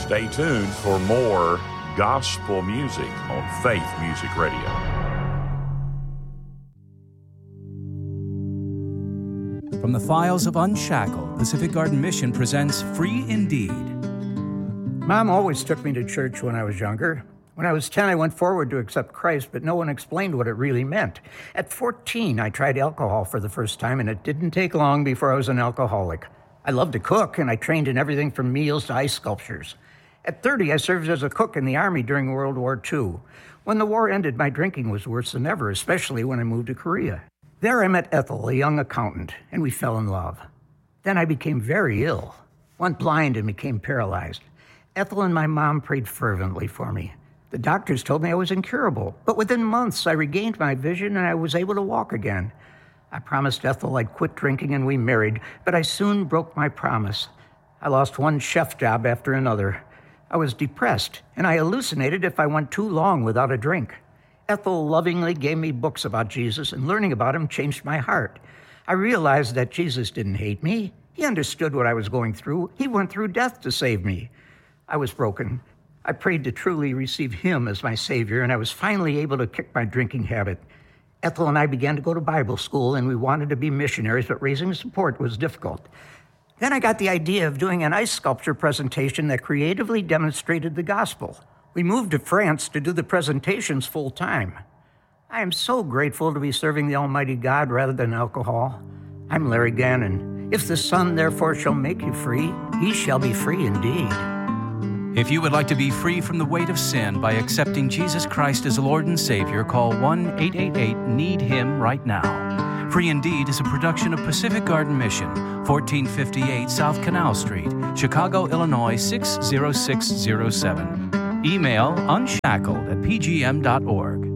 Stay tuned for more gospel music on Faith Music Radio. From the files of Unshackled, Pacific Garden Mission presents Free Indeed. Mom always took me to church when I was younger. When I was 10, I went forward to accept Christ, but no one explained what it really meant. At 14, I tried alcohol for the first time, and it didn't take long before I was an alcoholic. I loved to cook, and I trained in everything from meals to ice sculptures. At 30, I served as a cook in the Army during World War II. When the war ended, my drinking was worse than ever, especially when I moved to Korea. There I met Ethel, a young accountant, and we fell in love. Then I became very ill, went blind and became paralyzed. Ethel and my mom prayed fervently for me. The doctors told me I was incurable, but within months I regained my vision and I was able to walk again. I promised Ethel I'd quit drinking and we married, but I soon broke my promise. I lost one chef job after another. I was depressed, and I hallucinated if I went too long without a drink. Ethel lovingly gave me books about Jesus, and learning about him changed my heart. I realized that Jesus didn't hate me. He understood what I was going through. He went through death to save me. I was broken. I prayed to truly receive him as my Savior, and I was finally able to kick my drinking habit. Ethel and I began to go to Bible school, and we wanted to be missionaries, but raising support was difficult. Then I got the idea of doing an ice sculpture presentation that creatively demonstrated the gospel. We moved to France to do the presentations full time. I am so grateful to be serving the Almighty God rather than alcohol. I'm Larry Gannon. If the Son therefore shall make you free, ye shall be free indeed. If you would like to be free from the weight of sin by accepting Jesus Christ as Lord and Savior, call 1-888-NEED-HIM right now. Free Indeed is a production of Pacific Garden Mission, 1458 South Canal Street, Chicago, Illinois 60607. Email unshackled@pgm.org.